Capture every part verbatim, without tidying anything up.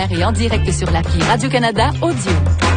R et en direct sur l'appli Radio-Canada Audio.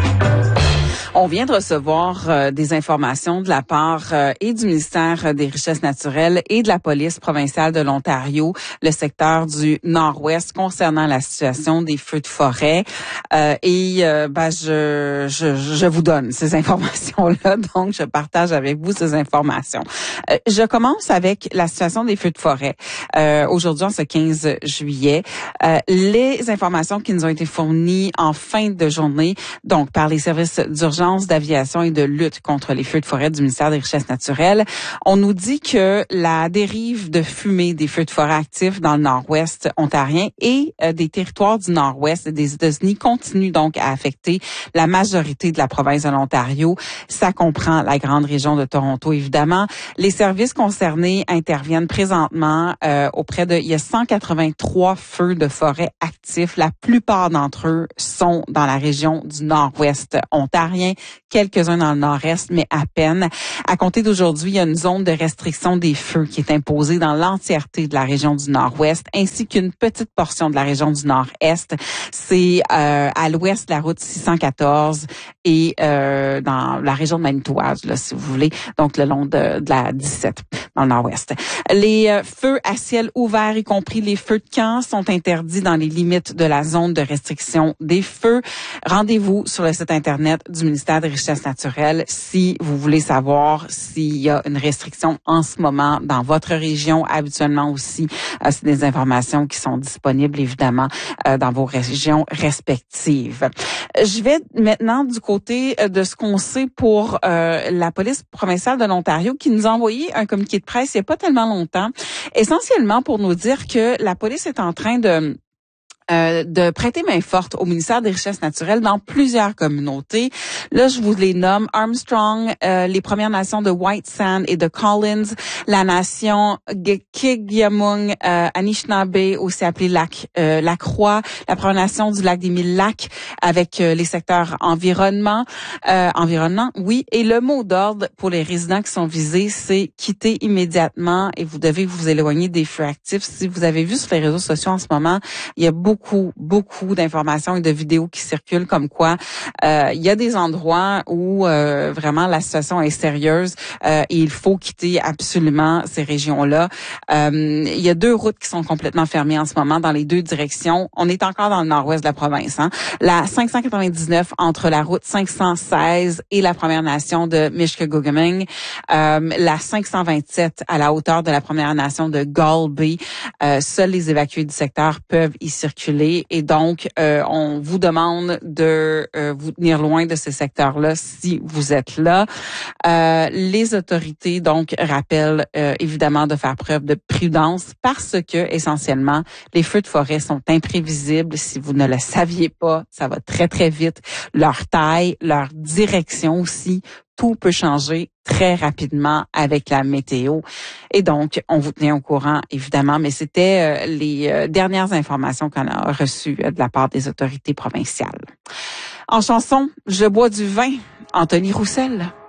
On vient de recevoir euh, des informations de la part euh, et du ministère des Richesses naturelles et de la police provinciale de l'Ontario, le secteur du Nord-Ouest, concernant la situation des feux de forêt. Euh, et euh, ben, je, je, je vous donne ces informations-là, donc je partage avec vous ces informations. Euh, je commence avec la situation des feux de forêt. Euh, aujourd'hui, en ce quinze juillet, euh, les informations qui nous ont été fournies en fin de journée, donc par les services d'urgence d'aviation et de lutte contre les feux de forêt du ministère des Richesses naturelles. On nous dit que la dérive de fumée des feux de forêt actifs dans le nord-ouest ontarien et euh, des territoires du nord-ouest des États-Unis continue donc à affecter la majorité de la province de l'Ontario. Ça comprend la grande région de Toronto, évidemment. Les services concernés interviennent présentement euh, auprès de... Il y a cent quatre-vingt-trois feux de forêt actifs. La plupart d'entre eux sont dans la région du nord-ouest ontarien. Quelques-uns dans le nord-est, mais à peine. À compter d'aujourd'hui, il y a une zone de restriction des feux qui est imposée dans l'entièreté de la région du nord-ouest, ainsi qu'une petite portion de la région du nord-est. C'est euh, à l'ouest de la route six cent quatorze et euh, dans la région de Manitouwadge, là, si vous voulez, donc le long de, de la dix-sept, dans le nord-ouest. Les euh, feux à ciel ouvert, y compris les feux de camp, sont interdits dans les limites de la zone de restriction des feux. Rendez-vous sur le site Internet du ministère des Richesses naturelles si vous voulez savoir s'il y a une restriction en ce moment dans votre région. Habituellement aussi, euh, c'est des informations qui sont disponibles évidemment euh, dans vos régions respectives. Je vais maintenant du côté de ce qu'on sait pour euh, la police provinciale de l'Ontario qui nous a envoyé un communiqué de presse il n'y a pas tellement longtemps, essentiellement pour nous dire que la police est en train de Euh, de prêter main forte au ministère des Richesses naturelles dans plusieurs communautés. Là, je vous les nomme. Armstrong, euh, les Premières Nations de White Sand et de Collins, la nation Kigyamung, euh, Anishinaabe, aussi appelée Lac, euh, La Croix, la Première Nation du Lac des Mille Lacs, avec euh, les secteurs environnement, euh, environnement, oui. Et le mot d'ordre pour les résidents qui sont visés, c'est quitter immédiatement et vous devez vous éloigner des feux actifs. Si vous avez vu sur les réseaux sociaux en ce moment, il y a beaucoup beaucoup, beaucoup d'informations et de vidéos qui circulent comme quoi euh, il y a des endroits où euh, vraiment la situation est sérieuse euh, et il faut quitter absolument ces régions-là. Euh, il y a deux routes qui sont complètement fermées en ce moment dans les deux directions. On est encore dans le nord-ouest de la province. Hein? La cinq cent quatre-vingt-dix-neuf entre la route cinq cent seize et la Première Nation de Mishkeguguming. Euh, la cinq cent vingt-sept à la hauteur de la Première Nation de Gull Bay. Euh, seuls les évacués du secteur peuvent y circuler. Et donc, euh, on vous demande de euh, vous tenir loin de ces secteurs-là si vous êtes là. Euh, les autorités, donc, rappellent euh, évidemment de faire preuve de prudence parce que, essentiellement, les feux de forêt sont imprévisibles. Si vous ne le saviez pas, ça va très, très vite. Leur taille, leur direction aussi, tout peut changer très rapidement avec la météo. Et donc, on vous tenait au courant, évidemment, mais c'était euh, les euh, dernières informations qu'on a reçues euh, de la part des autorités provinciales. En chanson, Je bois du vin, Anthony Roussel.